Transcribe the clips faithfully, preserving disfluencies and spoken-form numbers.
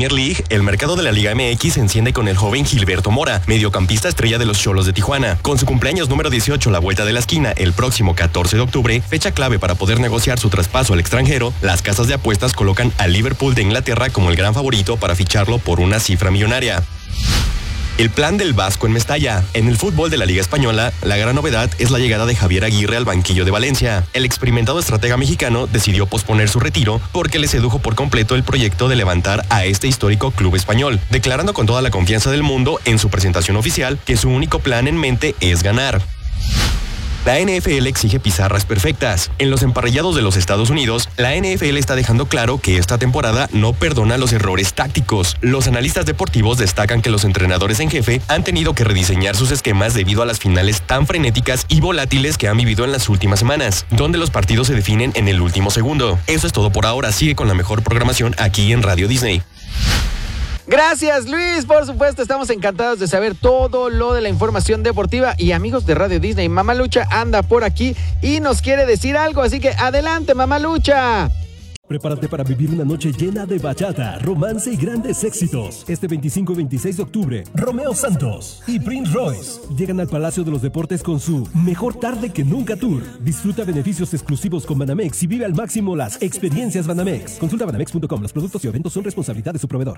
Premier League, el mercado de la Liga M X se enciende con el joven Gilberto Mora, mediocampista estrella de los Xolos de Tijuana. Con su cumpleaños número dieciocho, la vuelta de la esquina, el próximo catorce de octubre, fecha clave para poder negociar su traspaso al extranjero, las casas de apuestas colocan al Liverpool de Inglaterra como el gran favorito para ficharlo por una cifra millonaria. El plan del Vasco en Mestalla. En el fútbol de la Liga Española, la gran novedad es la llegada de Javier Aguirre al banquillo de Valencia. El experimentado estratega mexicano decidió posponer su retiro porque le sedujo por completo el proyecto de levantar a este histórico club español, declarando con toda la confianza del mundo en su presentación oficial que su único plan en mente es ganar. La N F L exige pizarras perfectas. En los emparrillados de los Estados Unidos, la N F L está dejando claro que esta temporada no perdona los errores tácticos. Los analistas deportivos destacan que los entrenadores en jefe han tenido que rediseñar sus esquemas debido a las finales tan frenéticas y volátiles que han vivido en las últimas semanas, donde los partidos se definen en el último segundo. Eso es todo por ahora. Sigue con la mejor programación aquí en Radio Disney. Gracias, Luis. Por supuesto, estamos encantados de saber todo lo de la información deportiva. Y amigos de Radio Disney, Mamalucha anda por aquí y nos quiere decir algo. Así que adelante, Mamalucha. Prepárate para vivir una noche llena de bachata, romance y grandes éxitos. Este veinticinco y veintiséis de octubre, Romeo Santos y Prince Royce llegan al Palacio de los Deportes con su Mejor Tarde que Nunca Tour. Disfruta beneficios exclusivos con Banamex y vive al máximo las experiencias Banamex. Consulta banamex punto com. Los productos y eventos son responsabilidad de su proveedor.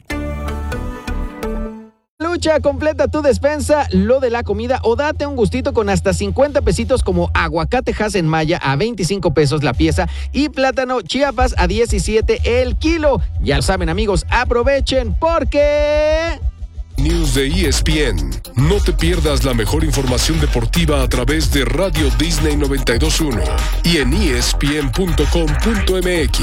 Lucha, completa tu despensa, lo de la comida o date un gustito con hasta cincuenta pesitos como aguacate en Maya a veinticinco pesos la pieza y plátano Chiapas a diecisiete el kilo. Ya lo saben, amigos, aprovechen porque... News de E S P N. No te pierdas la mejor información deportiva a través de Radio Disney noventa y dos punto uno y en E S P N punto com punto M X.